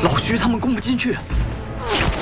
老徐他们攻不进去。